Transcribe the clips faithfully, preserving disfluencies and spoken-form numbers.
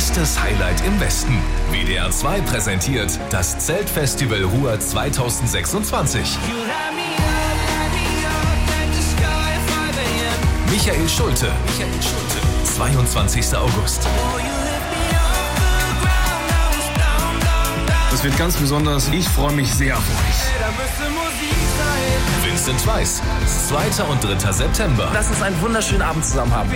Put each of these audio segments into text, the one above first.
Bestes Highlight im Westen. W D R zwei präsentiert das Zeltfestival Ruhr zweitausendsechsundzwanzig. Michael Schulte. Michael Schulte. zweiundzwanzigster August. Das wird ganz besonders. Ich freue mich sehr auf euch. Vincent Weiss. zweiter und dritter September. Lass uns einen wunderschönen Abend zusammen haben.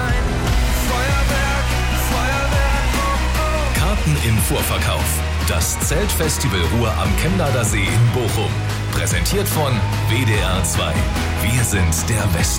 Karten im Vorverkauf. Das Zeltfestival Ruhr am Chemnader See in Bochum. Präsentiert von W D R zwei. Wir sind der Westen.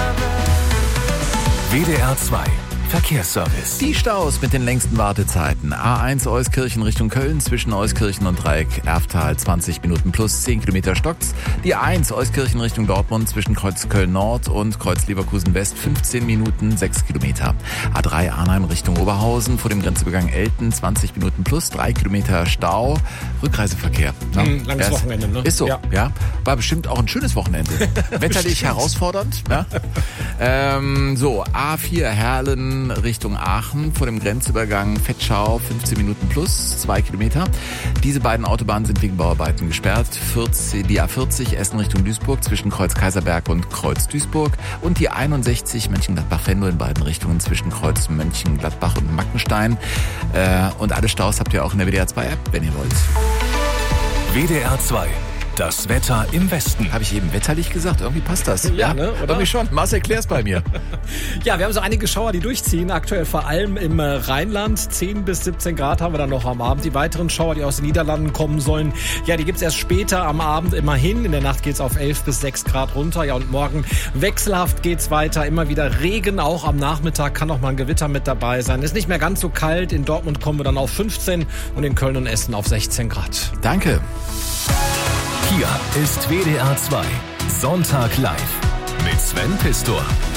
W D R zwei. Verkehrsservice. Die Staus mit den längsten Wartezeiten. A eins Euskirchen Richtung Köln zwischen Euskirchen und Dreieck Erftal zwanzig Minuten plus zehn Kilometer stockt's. Die A eins Euskirchen Richtung Dortmund zwischen Kreuz Köln Nord und Kreuz Leverkusen West fünfzehn Minuten sechs Kilometer. A drei Arnheim Richtung Oberhausen vor dem Grenzübergang Elten zwanzig Minuten plus drei Kilometer Stau. Rückreiseverkehr. Na, mm, langes ist, Wochenende, ne? Ist so, ja. ja. War bestimmt auch ein schönes Wochenende. Wetterlich herausfordernd. Ja? ähm, so, A vier Herlen Richtung Aachen vor dem Grenzübergang Fettschau fünfzehn Minuten plus zwei Kilometer. Diese beiden Autobahnen sind wegen Bauarbeiten gesperrt. vierzig, die A vierzig Essen Richtung Duisburg zwischen Kreuz Kaiserberg und Kreuz Duisburg und die einundsechzig Mönchengladbach-Venlo in beiden Richtungen zwischen Kreuz Mönchengladbach und Mackenstein. Äh, und alle Staus habt ihr auch in der W D R zwei App, wenn ihr wollt. W D R zwei. Das Wetter im Westen. Habe ich eben wetterlich gesagt? Irgendwie passt das. Ja, ja, ne? Oder? Irgendwie schon. Marcel, klär's bei mir. Ja, wir haben so einige Schauer, die durchziehen. Aktuell vor allem im Rheinland. zehn bis siebzehn Grad haben wir dann noch am Abend. Die weiteren Schauer, die aus den Niederlanden kommen sollen, ja, die gibt's erst später am Abend immerhin. In der Nacht geht's auf elf bis sechs Grad runter. Ja, und morgen wechselhaft geht's weiter. Immer wieder Regen. Auch am Nachmittag kann auch mal ein Gewitter mit dabei sein. Ist nicht mehr ganz so kalt. In Dortmund kommen wir dann auf fünfzehn und in Köln und Essen auf sechzehn Grad. Danke. Hier ist W D R zwei. Sonntag live mit Sven Pistor.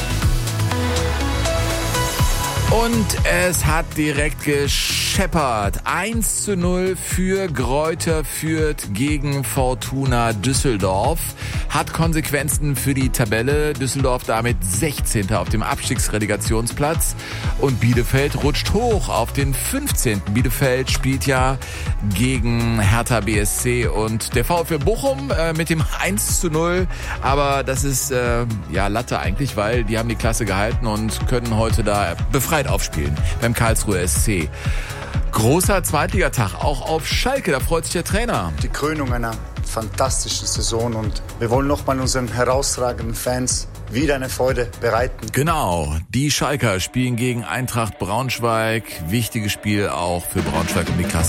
Und es hat direkt gescheppert. eins zu null für Greuther Fürth gegen Fortuna Düsseldorf. Hat Konsequenzen für die Tabelle. Düsseldorf damit sechzehnter auf dem Abstiegsrelegationsplatz. Und Bielefeld rutscht hoch auf den fünfzehnten Bielefeld spielt ja gegen Hertha B S C und der VfL Bochum äh, mit dem eins zu null. Aber das ist äh, ja Latte eigentlich, weil die haben die Klasse gehalten und können heute da befreit aufspielen beim Karlsruher S C. Großer Zweitligatag auch auf Schalke, da freut sich der Trainer. Die Krönung einer fantastischen Saison und wir wollen nochmal unseren herausragenden Fans wieder eine Freude bereiten. Genau, die Schalker spielen gegen Eintracht Braunschweig. Wichtiges Spiel auch für Braunschweig um die Klasse.